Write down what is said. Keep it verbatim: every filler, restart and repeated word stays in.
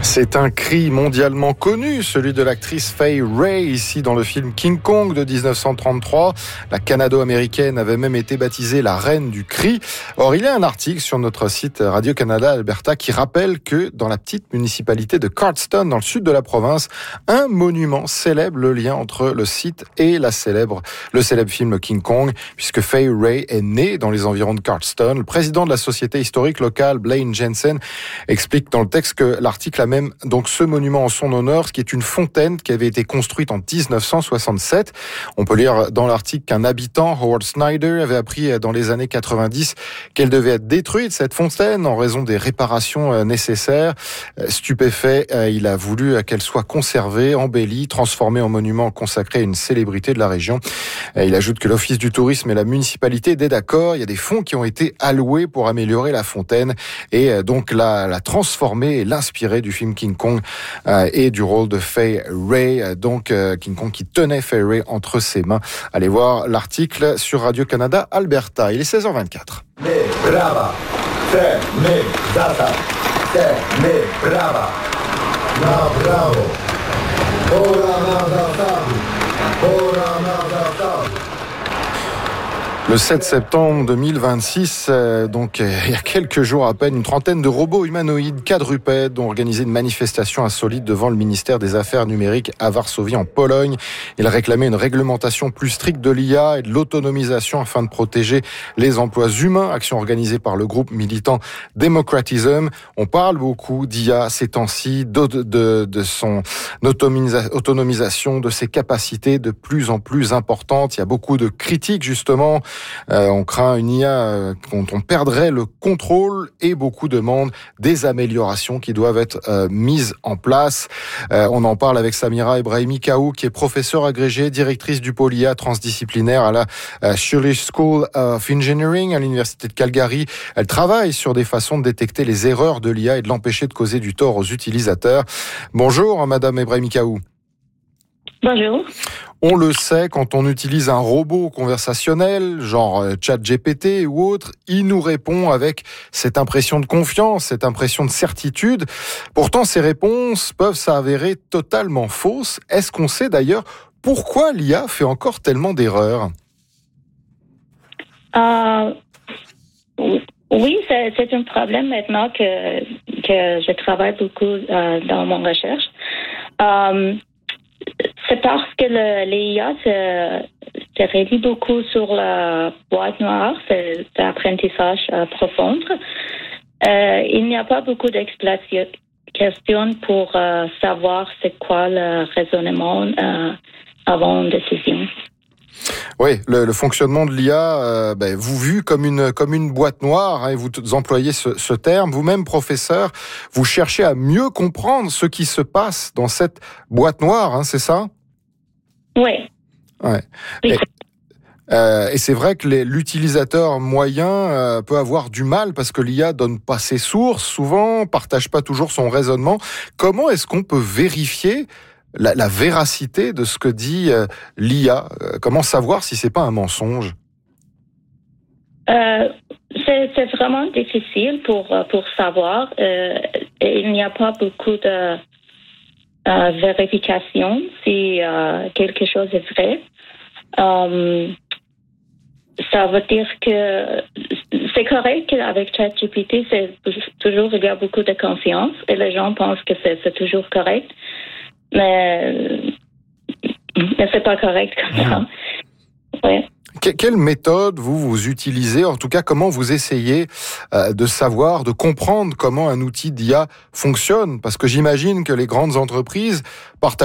C'est un cri mondialement connu, celui de l'actrice Fay Wray, ici dans le film King Kong de dix-neuf cent trente-trois. La Canado-américaine avait même été baptisée la reine du cri. Or, il y a un article sur notre site Radio-Canada Alberta qui rappelle que dans la petite municipalité de Cardston, dans le sud de la province, un monument célèbre le lien entre le site et la célèbre, le célèbre film King Kong, puisque Fay Wray est née dans les environs de Cardston. Le président de la société historique locale, Blaine Jensen, explique dans le texte que l'article a même donc ce monument en son honneur, ce qui est une fontaine qui avait été construite en dix-neuf cent soixante-sept. On peut lire dans l'article qu'un habitant, Howard Snyder, avait appris dans les années quatre-vingt-dix qu'elle devait être détruite, cette fontaine, en raison des réparations nécessaires. Stupéfait, il a voulu qu'elle soit conservée, embellie, transformée en monument consacré à une célébrité de la région. Il ajoute que l'Office du tourisme et la municipalité étaient d'accord. Il y a des fonds qui ont été alloués pour améliorer la fontaine et donc la, la transformer et l'inspirer du film King Kong euh, et du rôle de Fay Wray, donc euh, King Kong qui tenait Fay Wray entre ses mains. Allez voir l'article sur Radio-Canada Alberta. Il est seize heures vingt-quatre. Me brava, se me data, se me brava, na bravo, ora na datavi, ora na datavi. Le sept septembre deux mille vingt-six, euh, donc euh, il y a quelques jours à peine, une trentaine de robots humanoïdes quadrupèdes ont organisé une manifestation insolite devant le ministère des Affaires numériques à Varsovie en Pologne. Ils réclamaient une réglementation plus stricte de l'I A et de l'autonomisation afin de protéger les emplois humains, action organisée par le groupe militant Democratism. On parle beaucoup d'I A ces temps-ci, de, de, de son autonomisation, de ses capacités de plus en plus importantes. Il y a beaucoup de critiques justement. Euh, on craint une I A dont on perdrait le contrôle et beaucoup demandent des améliorations qui doivent être euh, mises en place. Euh, on en parle avec Samira Ebrahimi-Kaou, qui est professeure agrégée, directrice du pôle I A transdisciplinaire à la euh, Shirley School of Engineering à l'université de Calgary. Elle travaille sur des façons de détecter les erreurs de l'I A et de l'empêcher de causer du tort aux utilisateurs. Bonjour, Madame Ebrahimi-Kaou. Bonjour. On le sait, quand on utilise un robot conversationnel, genre ChatGPT ou autre, il nous répond avec cette impression de confiance, cette impression de certitude. Pourtant, ces réponses peuvent s'avérer totalement fausses. Est-ce qu'on sait d'ailleurs pourquoi l'I A fait encore tellement d'erreurs ? euh, Oui, c'est, c'est un problème maintenant que, que je travaille beaucoup euh, dans mon recherche. Euh, C'est parce que le, les I A se, se relie beaucoup sur la boîte noire, c'est l'apprentissage euh, profond. Euh, il n'y a pas beaucoup d'explications pour euh, savoir c'est quoi le raisonnement euh, avant une décision. Oui, le, le fonctionnement de l'I A, euh, ben, vous vu comme une comme une boîte noire, hein, et vous employez ce, ce terme. Vous-même, professeur, vous cherchez à mieux comprendre ce qui se passe dans cette boîte noire, hein, c'est ça ? Oui. Ouais. Oui. Et, euh, et c'est vrai que les, l'utilisateur moyen euh, peut avoir du mal parce que l'I A donne pas ses sources, souvent, partage pas toujours son raisonnement. Comment est-ce qu'on peut vérifier La, la véracité de ce que dit euh, l'I A, euh, comment savoir si c'est pas un mensonge ? Euh, c'est, c'est vraiment difficile pour pour savoir. Euh, il n'y a pas beaucoup de euh, vérification si euh, quelque chose est vrai. Euh, ça veut dire que c'est correct qu'avec ChatGPT, c'est toujours il y a beaucoup de confiance et les gens pensent que c'est, c'est toujours correct. Mais, mais c'est pas correct comme ça. Ouais. Quelle méthode vous, vous utilisez ? En tout cas, comment vous essayez euh, de savoir, de comprendre comment un outil d'I A fonctionne ? Parce que j'imagine que les grandes entreprises partagent